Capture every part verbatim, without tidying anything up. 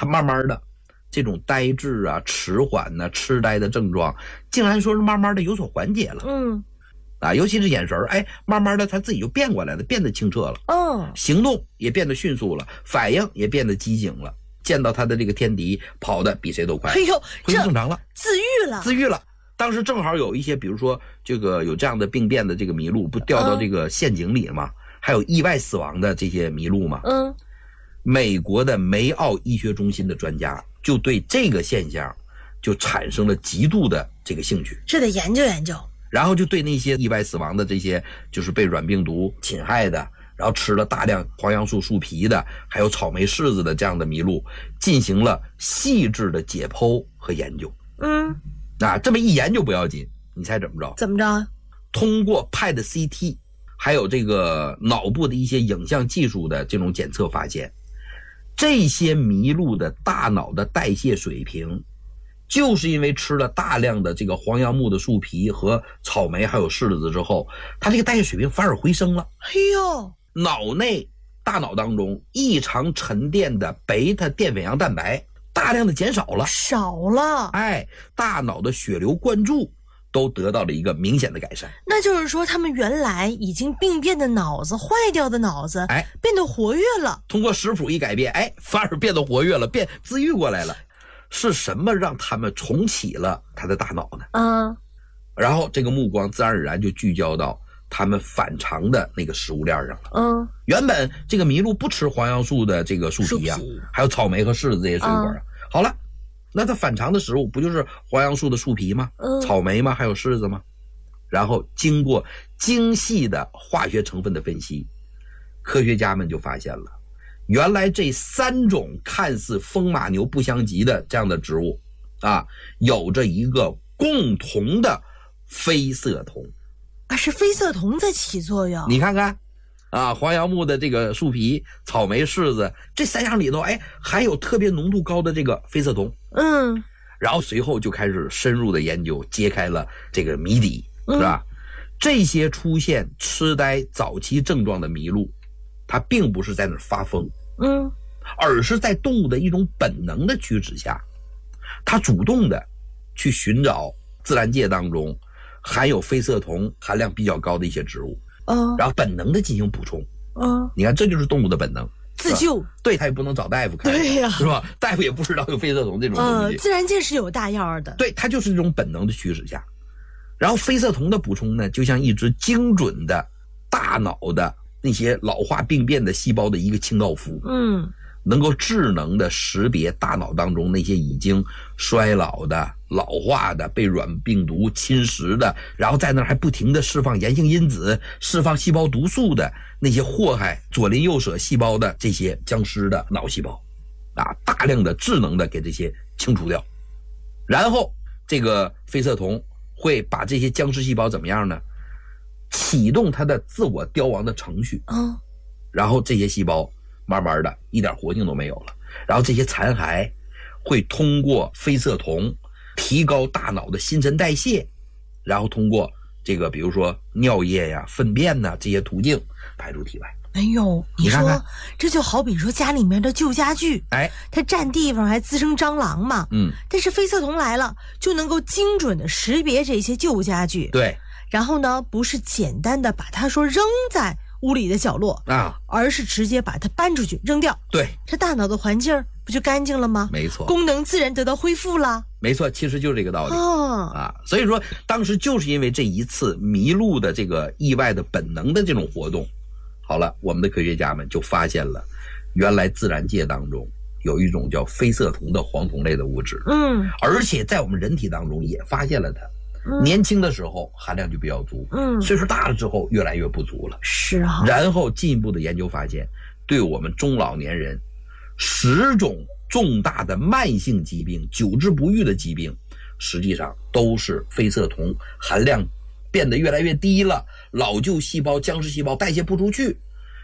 它慢慢的这种呆滞啊、迟缓呢、啊、痴呆的症状，竟然说是慢慢的有所缓解了。 嗯， 啊，尤其是眼神哎，慢慢的他自己就变过来了，变得清澈了。 哦， 行动也变得迅速了，反应也变得机警了。见到他的这个天敌，跑得比谁都快。 哎呦， 恢复正常了， 自愈了， 自愈了。当时正好有一些，比如说这个有这样的病变的这个麋鹿，不掉到这个陷阱里吗？嗯、还有意外死亡的这些麋鹿吗？ 嗯， 美国的梅奥医学中心的专家就对这个现象就产生了极度的这个兴趣， 这得研究研究。 然后就对那些意外死亡的这些就是被软病毒侵害的，然后吃了大量黄杨树树皮的，还有草莓柿子的这样的麋鹿，进行了细致的解剖和研究。 嗯， 啊，这么一研究不要紧，你猜怎么着？ 怎么着？ 通过 P E T C T， 还有这个脑部的一些影像技术的这种检测发现，这些麋鹿的大脑的代谢水平，就是因为吃了大量的这个黄杨木的树皮和草莓还有柿子之后，它这个代谢水平反而回升了。 哎呦， 脑内大脑当中异常沉淀的贝塔淀粉样蛋白大量的减少了， 少了。 哎，大脑的血流灌注都得到了一个明显的改善。 那就是说他们原来已经病变的脑子，坏掉的脑子， 哎， 变得活跃了。 通过食谱一改变，哎，反而变得活跃了，变自愈过来了。是什么让他们重启了他的大脑呢？ 嗯， 然后这个目光自然而然就聚焦到他们反常的那个食物链上了。 嗯， 原本这个麋鹿不吃黄杨树的这个树皮啊，还有草莓和柿子这些水果啊。嗯、好了，那它反常的食物不就是黄杨树的树皮吗？ 嗯， 草莓吗？还有柿子吗？然后经过精细的化学成分的分析，科学家们就发现了，原来这三种看似风马牛不相及的这样的植物啊，有着一个共同的非色酮啊，是非色酮在起作用。 你看看啊，黄杨木的这个树皮、草莓、柿子这三样里头，哎，含有特别浓度高的这个非色酮。 嗯， 然后随后就开始深入的研究，揭开了这个谜底，是吧？嗯、这些出现痴呆早期症状的麋鹿，它并不是在那儿发疯。 嗯， 而是在动物的一种本能的驱使下，它主动的去寻找自然界当中含有非色酮含量比较高的一些植物， 嗯， 然后本能的进行补充。 嗯， 你看，这就是动物的本能， 自救。 对，它也不能找大夫看， 对呀、啊， 是吧？大夫也不知道有非色酮这种东西。 嗯，自然界是有大药的。 对，它就是这种本能的驱使下，然后非色酮的补充呢，就像一只精准的大脑的那些老化病变的细胞的一个清道夫， 嗯， 能够智能的识别大脑当中那些已经衰老的、老化的、被软病毒侵蚀的，然后在那儿还不停的释放炎性因子、释放细胞毒素的那些祸害左邻右舍细胞的这些僵尸的脑细胞，啊，大量的智能的给这些清除掉，然后这个非色酮会把这些僵尸细胞怎么样呢？启动它的自我凋亡的程序， 嗯， 然后这些细胞慢慢的一点活性都没有了，然后这些残骸会通过非色酮提高大脑的新陈代谢，然后通过这个比如说尿液呀、粪便呐这些途径排出体外。 哎呦，你说你看看这就好比说家里面的旧家具， 哎， 它占地方还滋生蟑螂嘛， 嗯， 但是非色酮来了，就能够精准的识别这些旧家具， 对， 然后呢，不是简单的把它说扔在屋里的角落啊，而是直接把它搬出去扔掉， 对， 这大脑的环境不就干净了吗？ 没错， 功能自然得到恢复了。 没错，其实就是这个道理、 哦、 啊。所以说，当时就是因为这一次麋鹿的这个意外的本能的这种活动，好了，我们的科学家们就发现了，原来自然界当中有一种叫非色酮的黄酮类的物质， 嗯， 而且在我们人体当中也发现了它。 嗯、 年轻的时候含量就比较足， 嗯， 岁数大了之后越来越不足了， 是啊。 然后进一步的研究发现，对我们中老年人十种重大的慢性疾病、久治不愈的疾病，实际上都是非色酮含量变得越来越低了，老旧细胞、僵尸细胞代谢不出去，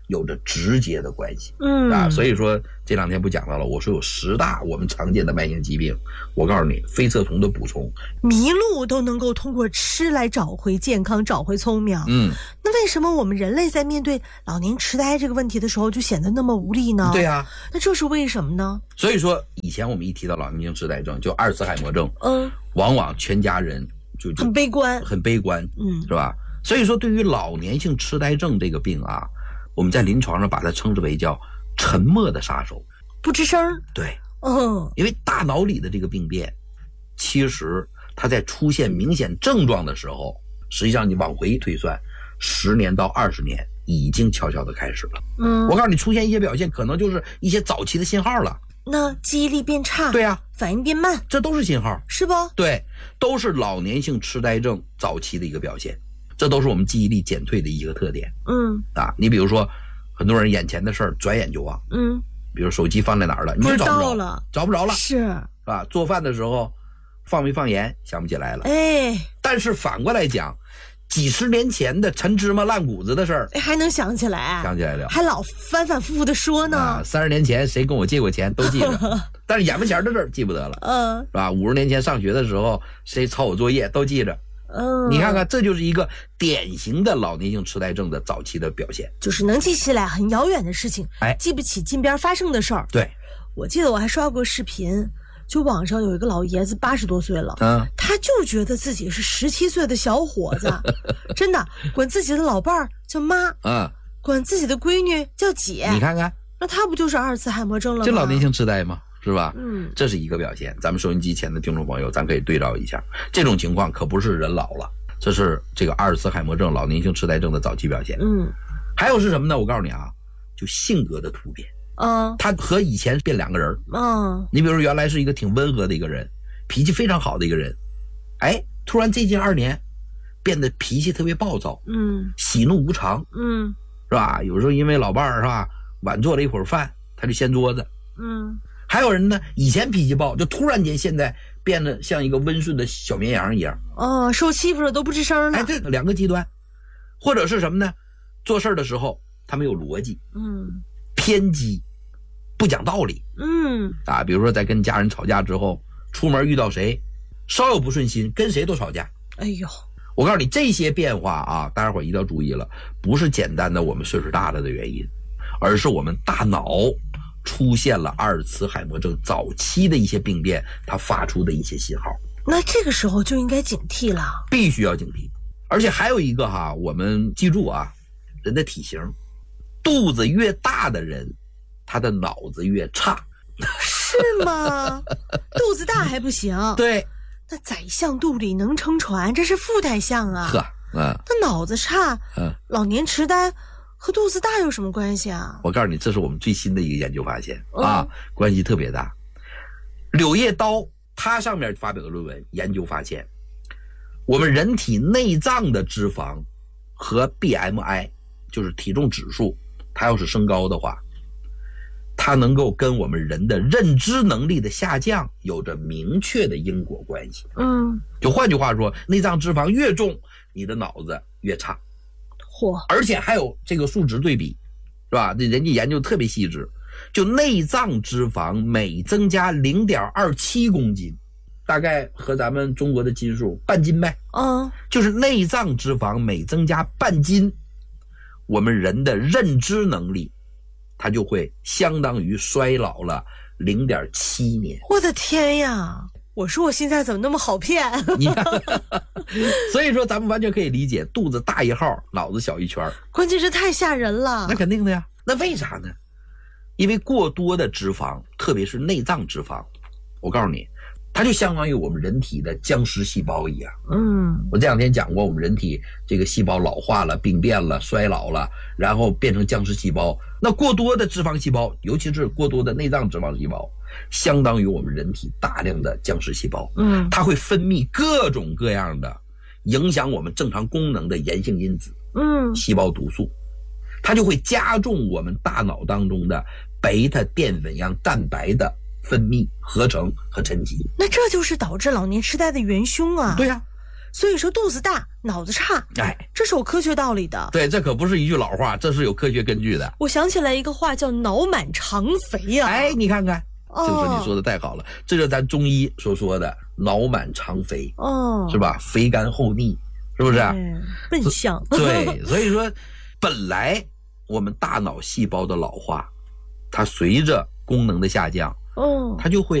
有着直接的关系。 嗯啊，所以说这两天不讲到了，我说有十大我们常见的慢性疾病，我告诉你，非色酮的补充， 迷路都能够通过吃来找回健康，找回聪明。 嗯， 那为什么我们人类在面对老年痴呆这个问题的时候就显得那么无力呢？ 对啊， 那这是为什么呢？ 所以说以前我们一提到老年性痴呆症，就阿尔茨海默症， 嗯， 往往全家人就就很悲观， 很悲观， 嗯， 是吧？所以说对于老年性痴呆症这个病啊，我们在临床上把它称之为叫沉默的杀手， 不吱声。 对， 嗯， 因为大脑里的这个病变，其实它在出现明显症状的时候，实际上你往回推算，十年到二十年已经悄悄的开始了。 嗯， 我告诉你，出现一些表现，可能就是一些早期的信号了。 那记忆力变差， 对啊， 反应变慢， 这都是信号， 是不？ 对，都是老年性痴呆症早期的一个表现，这都是我们记忆力减退的一个特点。 嗯啊，你比如说，很多人眼前的事儿转眼就忘， 嗯， 比如手机放在哪儿了，你不知就找不着道了， 找不着了， 是是吧？做饭的时候放没放盐想不起来了。 哎但是反过来讲，几十年前的陈芝麻烂谷子的事儿哎，还能想起来， 想起来了， 还老反反复复的说呢。 啊，三十年前谁跟我借过钱都记着，但是眼巴前的事儿记不得了， 嗯是吧？五十年前上学的时候谁抄我作业都记着。 嗯， 你看看，这就是一个典型的老年性痴呆症的早期的表现。 就是能记起来很遥远的事情， 哎记不起近边发生的事儿。 对， 我记得我还刷过视频，就网上有一个老爷子八十多岁了， 嗯， 他就觉得自己是十七岁的小伙子，真的管自己的老伴儿叫妈， 嗯， 管自己的闺女叫姐。 你看看， 那他不就是阿尔茨海默症了吗？ 这老年性痴呆吗？是吧？ 嗯， 这是一个表现。咱们收音机前的听众朋友，咱可以对照一下，这种情况可不是人老了，这是这个阿尔茨海默症、老年性痴呆症的早期表现。 嗯， 还有是什么呢？我告诉你啊，就性格的突变， 嗯他和以前变两个人。 嗯， 你比如说，原来是一个挺温和的一个人，脾气非常好的一个人，哎，突然最近二年变得脾气特别暴躁， 嗯喜怒无常， 嗯是吧？有时候因为老伴儿是吧，晚做了一会儿饭，他就掀桌子。 嗯， 还有人呢，以前脾气暴，就突然间现在变得像一个温顺的小绵羊一样。 哦，受欺负了都不吱声了。 哎，这两个极端，或者是什么呢？做事的时候他没有逻辑， 嗯偏激，不讲道理嗯， 啊。比如说在跟家人吵架之后，出门遇到谁，稍有不顺心，跟谁都吵架。 哎呦， 我告诉你，这些变化啊，大家伙一定要注意了，不是简单的我们岁数大了的原因，而是我们大脑出现了阿尔茨海默症早期的一些病变，它发出的一些信号， 那这个时候就应该警惕了。 必须要警惕。而且还有一个哈，我们记住啊，人的体型，肚子越大的人，他的脑子越差。 是吗？肚子大还不行？ 对， 那宰相肚里能撑船，这是附带项啊。 呵，嗯那脑子差， 嗯， 老年痴呆和肚子大有什么关系啊？ 我告诉你，这是我们最新的一个研究发现、 嗯、 啊，关系特别大。柳叶刀他上面发表的论文研究发现，我们人体内脏的脂肪和 B M I， 就是体重指数，它要是升高的话，它能够跟我们人的认知能力的下降有着明确的因果关系。 嗯， 就换句话说，内脏脂肪越重，你的脑子越差。 嚯， 而且还有这个数值对比，是吧？这人家研究特别细致，就内脏脂肪每增加 零点二七公斤，大概和咱们中国的斤数半斤呗。 嗯， 就是内脏脂肪每增加半斤，我们人的认知能力它就会相当于衰老了 零点七年。 我的天呀！我说我现在怎么那么好骗？ 你看，所以说咱们完全可以理解，肚子大一号，脑子小一圈。 关键是太吓人了。 那肯定的呀。那为啥呢？因为过多的脂肪，特别是内脏脂肪，我告诉你，它就相当于我们人体的僵尸细胞一样。 嗯， 我这两天讲过，我们人体这个细胞老化了、病变了、衰老了，然后变成僵尸细胞。那过多的脂肪细胞，尤其是过多的内脏脂肪细胞，相当于我们人体大量的僵尸细胞。 嗯， 它会分泌各种各样的影响我们正常功能的炎性因子， 嗯， 细胞毒素，它就会加重我们大脑当中的贝塔淀粉样蛋白的分泌、合成和沉积。 那这就是导致老年痴呆的元凶啊。 对呀、啊， 所以说肚子大脑子差， 哎， 这是有科学道理的。 对，这可不是一句老话，这是有科学根据的。 我想起来一个话叫脑满肠肥呀、啊。 哎，你看看， 哦、 就是你说的太好了，这就是咱中医所说的脑满肠肥， 哦， 是吧？肥甘厚腻，是不是？ 嗯、笨象。 对，所以说，本来我们大脑细胞的老化，它随着功能的下降， 哦， 它就会